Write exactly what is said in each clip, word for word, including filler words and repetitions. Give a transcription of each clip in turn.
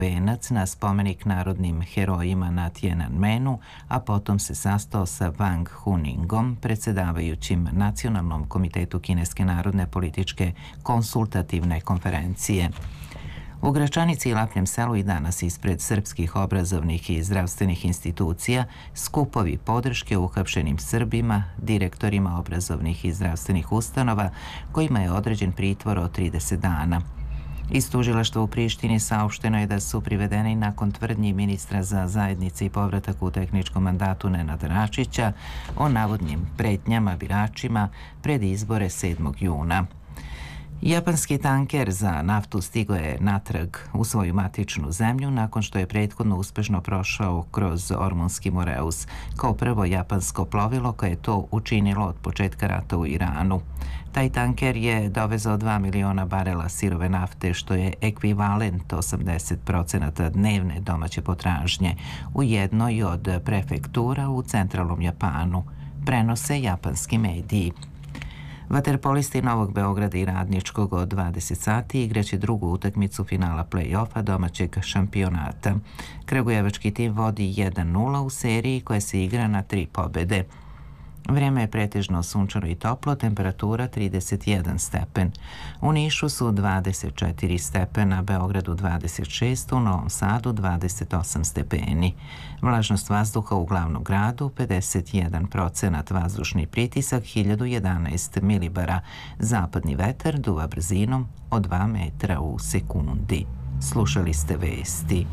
venac na spomenik narodnim herojima na Tiananmenu, a potom se sastao sa Wang Huningom, predsedavajućim Nacionalnom komitetu Kineske narodne političke konsultativne konferencije. U Gračanici i Lapnjem selu i danas ispred srpskih obrazovnih i zdravstvenih institucija skupovi podrške uhapšenim Srbima, direktorima obrazovnih i zdravstvenih ustanova kojima je određen pritvor od trideset dana. Iz tužilaštva u Prištini saopšteno je da su privedeni nakon tvrdnji ministra za zajednice i povratak u tehničkom mandatu Nenada Račića o navodnim pretnjama biračima pred izbore sedmog juna. Japanski tanker za naftu stigao je natrag u svoju matičnu zemlju nakon što je prethodno uspešno prošao kroz Ormunski Moreus, kao prvo japansko plovilo koje je to učinilo od početka rata u Iranu. Taj tanker je dovezao dva miliona barela sirove nafte, što je ekvivalent osamdeset procenata dnevne domaće potražnje u jednoj od prefektura u centralnom Japanu, prenose japanski mediji. Vaterpolisti Novog Beograda i Radničkog od dvadeset sati igraće drugu utakmicu finala play-offa domaćeg šampionata. Kragujevački tim vodi jedan nula u seriji koja se igra na tri pobede. Vreme je pretežno sunčano i toplo, temperatura trideset jedan stepen. U Nišu su dvadeset četiri stepena, Beogradu dvadeset šest, u Novom Sadu dvadeset osam stepeni. Vlažnost vazduha u glavnom gradu pedeset jedan procenat, vazdušni pritisak hiljadu jedanaest milibara. Zapadni vetar duva brzinom od dva metra u sekundi. Slušali ste vesti.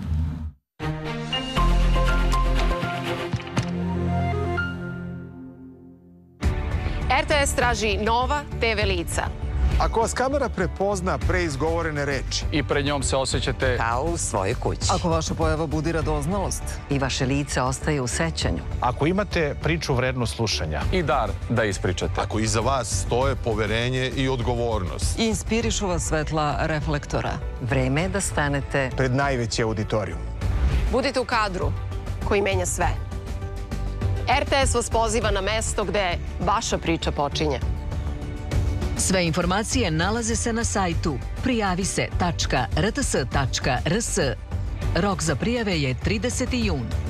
R T S traži nova te ve lica. Ako vas kamera prepozna preizgovorene reči i pred njom se osjećate kao u svojoj kući. Ako vaša pojava budi radoznalost i vaše lice ostaje u sećanju. Ako imate priču vrednu slušanja i dar da ispričate. Ako iza vas stoje poverenje i odgovornost. I inspirišu vas svetla reflektora. Vreme je da stanete pred najveći auditorijum. Budite u kadru koji menja sve. R T S vas poziva na mesto gde vaša priča počinje. Sve informacije nalaze se na sajtu prijavi se tačka r t s tačka r s. Rok za prijave je trideseti jun.